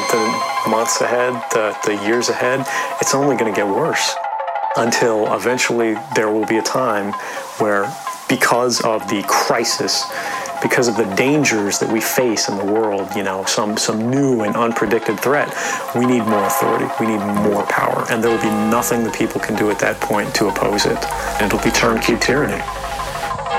the months ahead, the years ahead, it's only going to get worse until eventually there will be a time where, because of the crisis, because of the dangers that we face in the world, some new and unpredicted threat, we need more authority, we need more power, and there will be nothing the people can do at that point to oppose it. And it'll be turnkey tyranny.